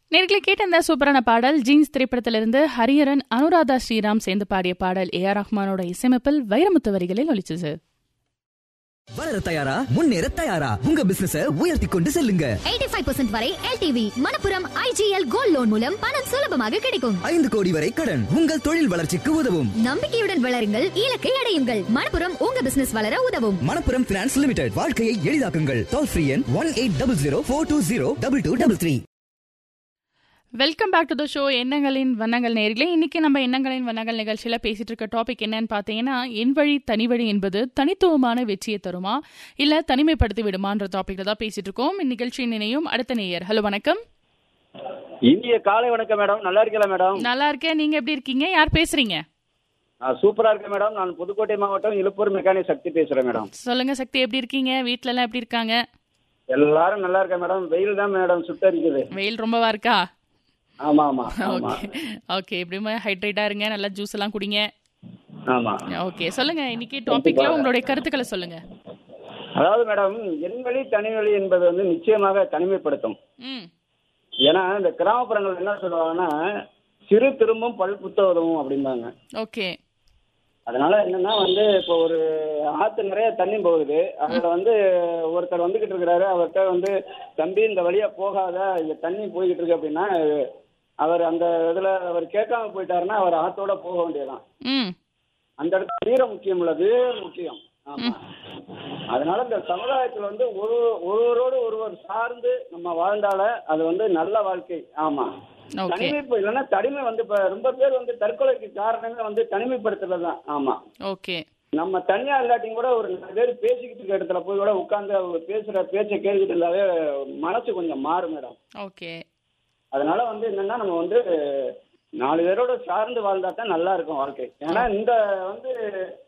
நேர்களை கேட்ட இந்த சூப்பரான பாடல் ஜீன்ஸ் திரைப்படத்திலிருந்து ஹரிஹரன் அனுராதா ஸ்ரீராம் சேர்ந்து பாடிய பாடல் ஏஆர் ரஹ்மானோட இசையமைப்பில் வைரமுத்து வரிகளில் ஒலிச்சது. வளர தயாரா, முன்னேற தயாரா, உங்க பிசினஸ உயர்த்தி கொண்டு செல்லுங்க. 85% வரை LTV Manappuram IGL gold loan மூலம் பணம் சுலபமாக கிடைக்கும். 5 கோடி வரை கடன் உங்கள் தொழில் வளர்ச்சிக்கு உதவும். நம்பிக்கையுடன் வளருங்கள், இலக்கை அடையுங்கள். மணப்புரம் உங்க பிசினஸ் வளர உதவும். மணப்புரம் பினான்ஸ் லிமிடெட், வாழ்க்கையை எளிதாக்குங்கள். டோல் ஃப்ரீ எண் 180042202233. Welcome back to the show எண்ணங்களின் வண்ணங்கள் நேர்களே. இன்னைக்கு நம்ம எண்ணங்களின் வண்ணங்கள் நிகழ்ச்சியில் பேசிட்டு இருக்க டாபிக் என்னன்னு பார்த்தீங்கன்னா, என் வழி தனி வழி என்பது தனித்துவமான வெற்றியை தருமா இல்லை தனிமைப்படுத்தி விடுமான்ற டாபிக்ல தான் பேசிட்டு இருக்கோம். இந்நிகழ்ச்சியின் நினையும் அடுத்த நேயர். ஹலோ, வணக்கம். இந்திய காலை வணக்கம் மேடம். நல்லா இருக்கீங்களா மேடம்? நல்லா இருக்கேன். நீங்க எப்படி இருக்கீங்க? யார் பேசுறீங்க? சூப்பரா இருக்கேன் மேடம். நான் புதுக்கோட்டை மாவட்டம் இலுப்பூர் மெக்கானிக் சக்தி பேசுறேன் மேடம். சொல்லுங்க சக்தி, எப்படி இருக்கீங்க? வீட்டுல எல்லாம் எப்படி இருக்காங்க? எல்லாரும் நல்லா இருக்கேன் மேடம். வெயில் தான் மேடம் சுட்டரிக்குது. வெயில் ரொம்பவா இருக்கா? ஆமா ஆமா ஆமா. ஓகே, எப்படியுமே ஹைட்ரேட்டா இருங்க, நல்லா ஜூஸ் எல்லாம் குடிங்க. ஆமா. ஓகே, சொல்லுங்க இன்னைக்கு டாபிக்ல உங்களுடைய கருத்துக்களை சொல்லுங்க. அதாவது மேடம், என் வழி தனி வழி என்பது வந்து நிச்சயமாக தனிமைப்படுத்தும். ஏன்னா இந்த கிராமப்புறங்கள் என்ன சொல்லுவாங்கன்னா, சிறு திரும்பும் பல் புத்த உதவும் அப்படிம்பாங்க. ஓகே. அதனால என்னன்னா வந்து இப்போ ஒரு ஆத்து நிறைய தண்ணி போகுது. அதுல வந்து ஒருத்தர் வந்துகிட்டு இருக்கிறாரு. அவர்கிட்ட வந்து, தம்பி இந்த வழியா போகாத, இங்க தண்ணி போய்கிட்டு இருக்கு அப்படின்னா, அவர் அந்த இதுல அவர் கேட்காம போயிட்டாருன்னா அவர் ஆத்தோட போக வேண்டியதான். அந்த இடத்துல வீரம் முக்கியம் இல்ல, வீரம் முக்கியம். ஆமா. அதனால இந்த சமுதாயத்துல வந்து ஒருவரோடு ஒருவர் சார்ந்து நம்ம வாழ்ந்தால அது வந்து நல்ல வாழ்க்கை. ஆமா. தனிமை இல்லைன்னா தனிமை வந்து இப்ப ரொம்ப பேர் வந்து தற்கொலைக்கு காரணமே வந்து தனிமைப்படுத்துறதுதான். ஆமா. ஓகே. நம்ம தனியா இல்லாட்டியும் கூட ஒரு 4 பேர் பேசிக்கிட்டு இருக்க இடத்துல போய் கூட உட்கார்ந்து அவங்க பேசுற பேச்சை கேட்டுக்கிட்டு இருந்தாவே மனசு கொஞ்சம் மாறும் மேடம். ஓகே. அதனால வந்து என்னன்னா, நம்ம வந்து 4 பேரோட சார்ந்து வாழ்ந்தா தான் நல்லா இருக்கும் வாழ்க்கை. ஏன்னா இந்த வந்து